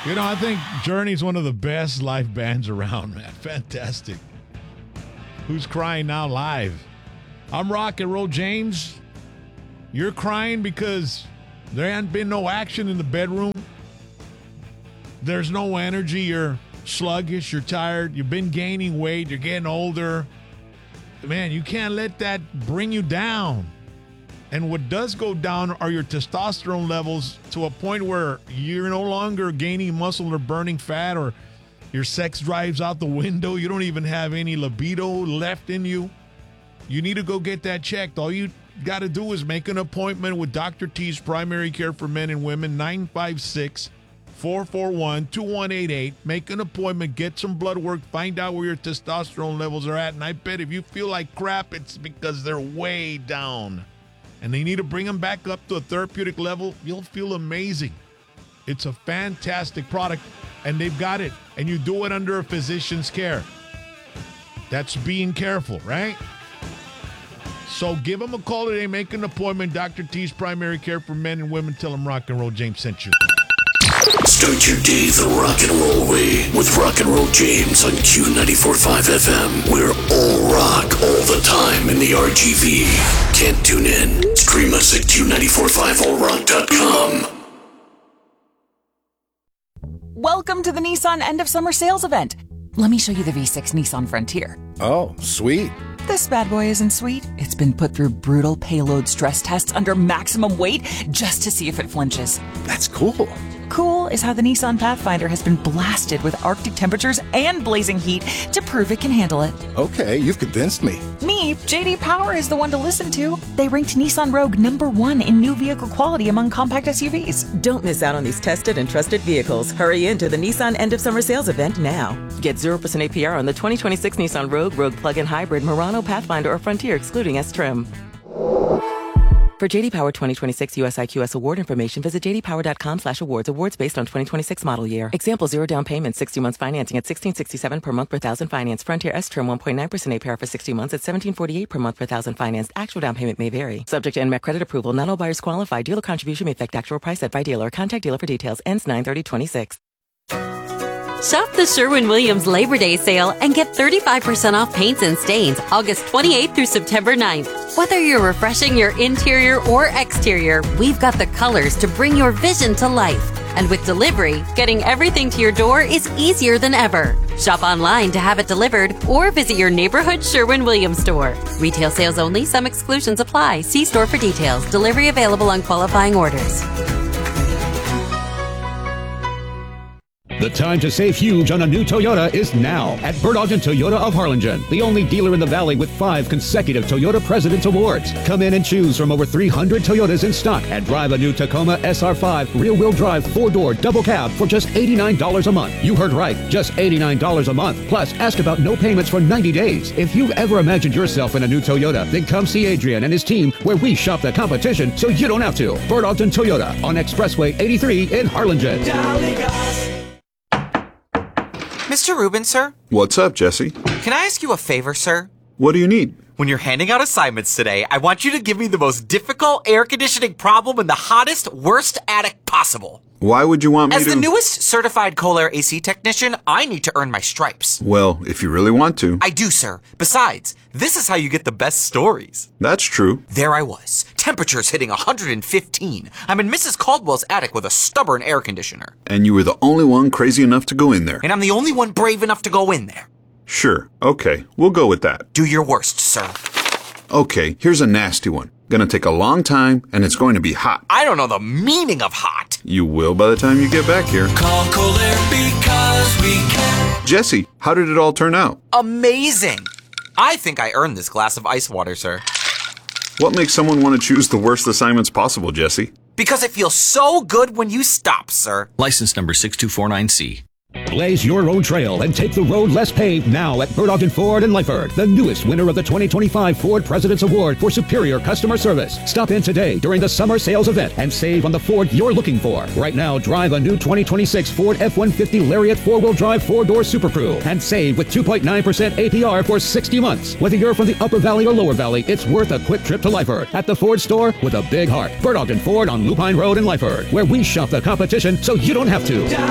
You know, I think Journey's one of the best live bands around, man. Fantastic. Who's Crying Now live? I'm Rock and Roll James. You're crying because there hasn't been no action in the bedroom. There's no energy. You're sluggish. You're tired. You've been gaining weight. You're getting older. Man, you can't let that bring you down. And what does go down are your testosterone levels to a point where you're no longer gaining muscle or burning fat, or your sex drive's out the window. You don't even have any libido left in you. You need to go get that checked. All you got to do is make an appointment with Dr. T's Primary Care for Men and Women, 956-441-2188. Make an appointment, get some blood work, find out where your testosterone levels are at. And I bet if you feel like crap, it's because they're way down. And they need to bring them back up to a therapeutic level. You'll feel amazing. It's a fantastic product, and they've got it. And you do it under a physician's care. That's being careful, right? So give them a call today. Make an appointment. Dr. T's Primary Care for Men and Women. Tell them Rock and Roll James sent you. Start your day the rock and roll way with Rock and Roll James on Q94.5 FM. We're all rock all the time in the RGV. Can't tune in? Stream us at Q945allrock.com. Welcome to the Nissan End of Summer Sales Event. Let me show you the V6 Nissan Frontier. Oh, sweet. This bad boy isn't sweet. It's been put through brutal payload stress tests under maximum weight just to see if it flinches. That's cool. Cool is how the Nissan Pathfinder has been blasted with Arctic temperatures and blazing heat to prove it can handle it. Okay, you've convinced me. Me, JD Power is the one to listen to. They ranked Nissan Rogue #1 in new vehicle quality among compact SUVs. Don't miss out on these tested and trusted vehicles. Hurry into the Nissan End of Summer Sales Event now. Get 0% APR on the 2026 Nissan Rogue, Rogue Plug-in Hybrid, Murano, Pathfinder, or Frontier, excluding S-Trim. For JD Power 2026 US IQS award information, visit jdpower.com/awards. Awards based on 2026 model year. Example: 0 down payment, 60 months financing at $1,667 per month per thousand finance. Frontier S-Trim 1.9% APR for 60 months at $1,748 per month per thousand financed. Actual down payment may vary. Subject to NMAC credit approval. Not all buyers qualify. Dealer contribution may affect actual price set by dealer. Contact dealer for details. Ends 9/30/26. Shop the Sherwin-Williams Labor Day sale and get 35% off paints and stains August 28th through September 9th. Whether you're refreshing your interior or exterior, we've got the colors to bring your vision to life. And with delivery, getting everything to your door is easier than ever. Shop online to have it delivered or visit your neighborhood Sherwin-Williams store. Retail sales only. Some exclusions apply. See store for details. Delivery available on qualifying orders. The time to save huge on a new Toyota is now at Bert Ogden Toyota of Harlingen, the only dealer in the Valley with 5 consecutive Toyota President's Awards. Come in and choose from over 300 Toyotas in stock and drive a new Tacoma SR5 rear-wheel drive 4-door double cab for just $89 a month. You heard right, just $89 a month. Plus, ask about no payments for 90 days. If you've ever imagined yourself in a new Toyota, then come see Adrian and his team where we shop the competition so you don't have to. Bert Ogden Toyota on Expressway 83 in Harlingen. Mr. Rubin, sir? What's up, Jesse? Can I ask you a favor, sir? What do you need? When you're handing out assignments today, I want you to give me the most difficult air conditioning problem in the hottest, worst attic possible. Why would you want me As to? the newest certified Kohler AC technician, I need to earn my stripes. Well, if you really want to. I do, sir. Besides, this is how you get the best stories. That's true. There I was. Temperatures hitting 115. I'm in Mrs. Caldwell's attic with a stubborn air conditioner. And you were the only one crazy enough to go in there. And I'm the only one brave enough to go in there. Sure. Okay. We'll go with that. Do your worst, sir. Okay. Here's a nasty one. Gonna take a long time, and it's going to be hot. I don't know the meaning of hot. You will by the time you get back here. Call Kohler because we can. Jesse, how did it all turn out? Amazing. I think I earned this glass of ice water, sir. What makes someone want to choose the worst assignments possible, Jesse? Because it feels so good when you stop, sir. License number 6249C. Blaze your own trail and take the road less paved now at Bert Ogden Ford in Lyford, the newest winner of the 2025 Ford President's Award for superior customer service. Stop in today during the summer sales event and save on the Ford you're looking for. Right now, drive a new 2026 Ford F-150 Lariat 4-wheel drive 4-door Super Crew and save with 2.9% APR for 60 months. Whether you're from the Upper Valley or Lower Valley, it's worth a quick trip to Lyford at the Ford store with a big heart. Bert Ogden Ford on Lupine Road in Lyford, where we shop the competition so you don't have to.